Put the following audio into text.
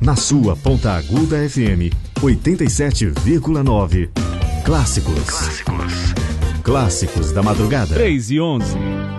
Na sua Ponta Aguda FM 87,9. Clássicos. Clássicos da madrugada. 3:11.